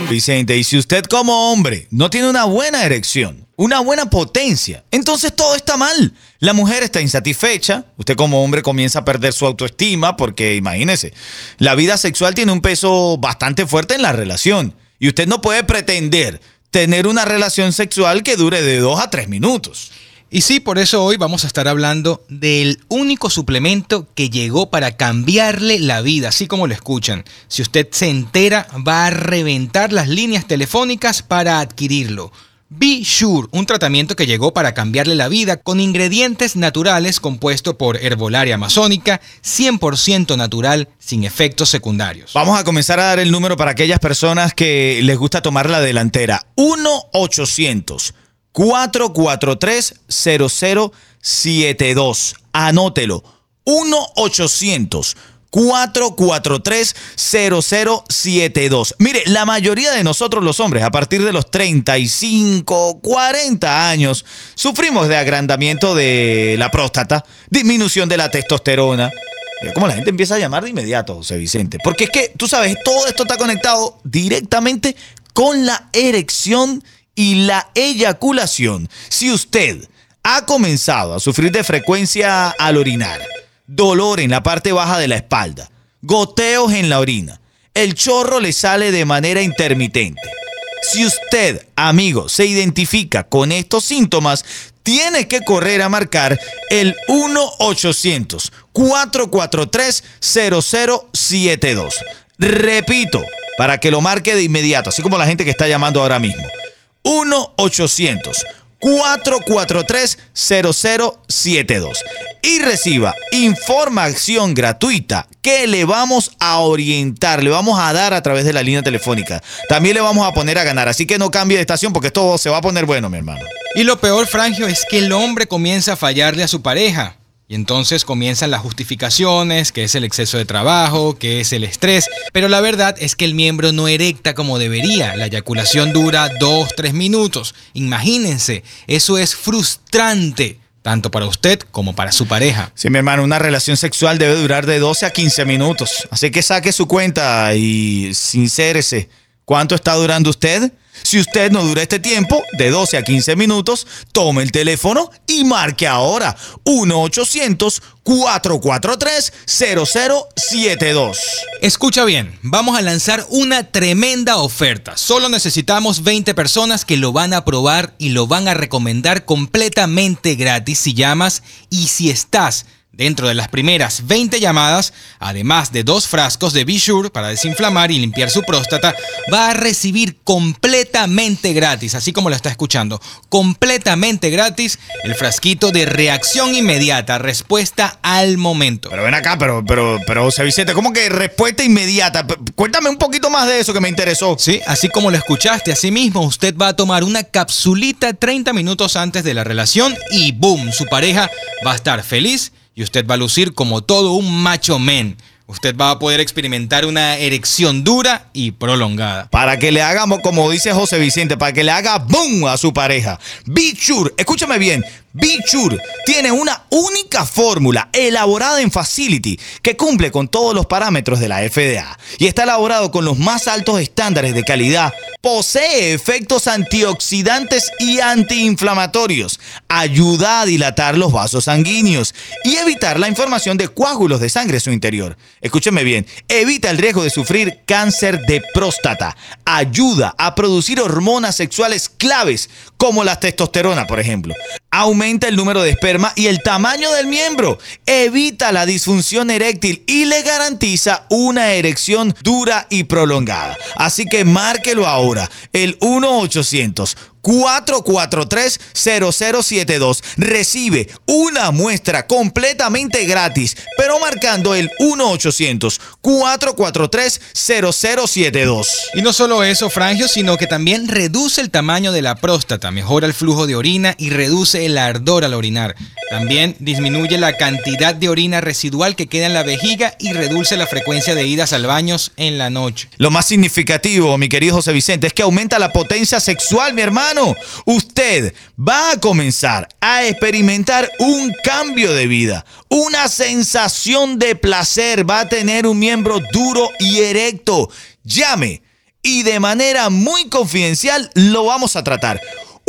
Vicente, y si usted como hombre no tiene una buena erección, una buena potencia, entonces todo está mal. La mujer está insatisfecha, usted como hombre comienza a perder su autoestima porque, imagínese, la vida sexual tiene un peso bastante fuerte en la relación y usted no puede pretender tener una relación sexual que dure de 2 a 3 minutos. Y sí, por eso hoy vamos a estar hablando del único suplemento que llegó para cambiarle la vida, así como lo escuchan. Si usted se entera, va a reventar las líneas telefónicas para adquirirlo. Be Sure, un tratamiento que llegó para cambiarle la vida con ingredientes naturales compuesto por herbolaria amazónica, 100% natural, sin efectos secundarios. Vamos a comenzar a dar el número para aquellas personas que les gusta tomar la delantera. 1-800-443-0072. Anótelo. 1-800-443-0072. Mire, la mayoría de nosotros los hombres, a partir de los 35, 40 años, sufrimos de agrandamiento de la próstata, disminución de la testosterona. Mira cómo la gente empieza a llamar de inmediato, José Vicente. Porque es que, tú sabes, todo esto está conectado directamente con la erección y la eyaculación. Si usted ha comenzado a sufrir de frecuencia al orinar, dolor en la parte baja de la espalda, goteos en la orina, el chorro le sale de manera intermitente. Si usted, amigo, se identifica con estos síntomas, tiene que correr a marcar el 1-800-443-0072. Repito, para que lo marque de inmediato, así como la gente que está llamando ahora mismo. 1-800-443-0072 y reciba información gratuita que le vamos a orientar, le vamos a dar a través de la línea telefónica. También le vamos a poner a ganar, así que no cambie de estación porque esto se va a poner bueno, mi hermano. Y lo peor, Frangio, es que el hombre comienza a fallarle a su pareja. Y entonces comienzan las justificaciones, que es el exceso de trabajo, que es el estrés. Pero la verdad es que el miembro no erecta como debería. La eyaculación dura 2-3 minutos. Imagínense, eso es frustrante, tanto para usted como para su pareja. Sí, mi hermano, una relación sexual debe durar de 12 a 15 minutos. Así que saque su cuenta y sincérese. ¿Cuánto está durando usted? Si usted no dura este tiempo, de 12 a 15 minutos, tome el teléfono y marque ahora 1-800-443-0072. Escucha bien, vamos a lanzar una tremenda oferta. Solo necesitamos 20 personas que lo van a probar y lo van a recomendar completamente gratis si llamas y si estás dentro de las primeras 20 llamadas, además de 2 frascos de Be Sure para desinflamar y limpiar su próstata, va a recibir completamente gratis, así como lo está escuchando, completamente gratis, el frasquito de reacción inmediata, respuesta al momento. Pero ven acá, pero José Vicente, ¿cómo que respuesta inmediata? Cuéntame un poquito más de eso que me interesó. Sí, así como lo escuchaste, así mismo usted va a tomar una capsulita 30 minutos antes de la relación y ¡boom! Su pareja va a estar feliz y usted va a lucir como todo un macho men. Usted va a poder experimentar una erección dura y prolongada. Para que le hagamos, como dice José Vicente, para que le haga boom a su pareja. Be Sure, escúchame bien, Be Sure tiene una única fórmula elaborada en Facility que cumple con todos los parámetros de la FDA y está elaborado con los más altos estándares de calidad. Posee efectos antioxidantes y antiinflamatorios. Ayuda a dilatar los vasos sanguíneos y evitar la formación de coágulos de sangre en su interior. Escúcheme bien, evita el riesgo de sufrir cáncer de próstata. Ayuda a producir hormonas sexuales claves como la testosterona, por ejemplo. Aumenta el número de esperma y el tamaño del miembro. Evita la disfunción eréctil y le garantiza una erección dura y prolongada. Así que márquelo ahora, el 1-800-443-0072. Recibe una muestra completamente gratis, pero marcando el 1-800-443-0072. Y no solo eso, Frangio, sino que también reduce el tamaño de la próstata, mejora el flujo de orina y reduce el ardor al orinar. También disminuye la cantidad de orina residual que queda en la vejiga y reduce la frecuencia de idas al baño en la noche. Lo más significativo, mi querido José Vicente, es que aumenta la potencia sexual, mi hermano. Usted va a comenzar a experimentar un cambio de vida, una sensación de placer. Va a tener un miembro duro y erecto. Llame y de manera muy confidencial lo vamos a tratar.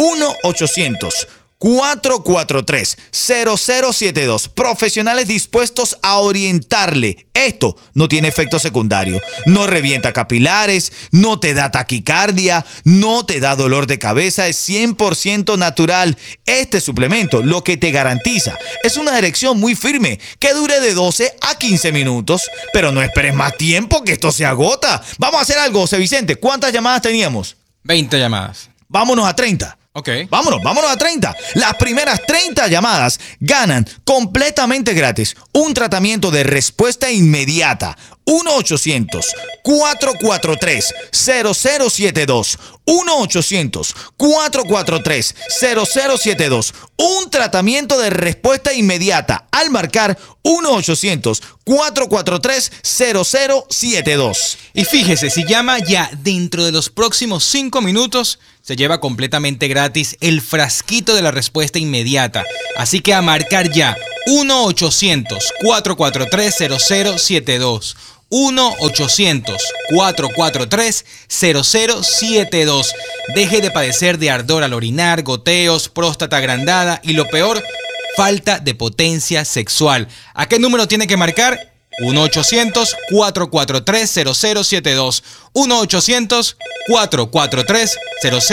1-800-443-0072. Profesionales dispuestos a orientarle. Esto no tiene efecto secundario. No revienta capilares, no te da taquicardia, no te da dolor de cabeza. Es 100% natural. Este suplemento lo que te garantiza es una erección muy firme que dure de 12 a 15 minutos. Pero no esperes más tiempo que esto se agota. Vamos a hacer algo, José Vicente. ¿Cuántas llamadas teníamos? 20 llamadas. Vámonos a 30. Ok. Vámonos a 30. Las primeras 30 llamadas ganan completamente gratis un tratamiento de respuesta inmediata. 1-800-443-0072. 1-800-443-0072. Un tratamiento de respuesta inmediata al marcar 1-800-443-0072. Y fíjese, si llama ya dentro de los próximos 5 minutos, se lleva completamente gratis el frasquito de la respuesta inmediata. Así que a marcar ya 1-800-443-0072. 1-800-443-0072. Deje de padecer de ardor al orinar, goteos, próstata agrandada y lo peor, falta de potencia sexual. ¿A qué número tiene que marcar? 1-800-443-0072. 1-800-443-0072.